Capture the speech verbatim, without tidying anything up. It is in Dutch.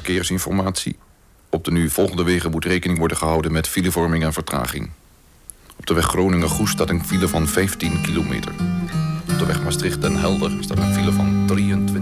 verkeersinformatie. Op de nu volgende wegen moet rekening worden gehouden met filevorming en vertraging. Op de weg Groningen-Goes staat een file van vijftien kilometer. Op de weg Maastricht-Den Helder staat een file van drieëntwintig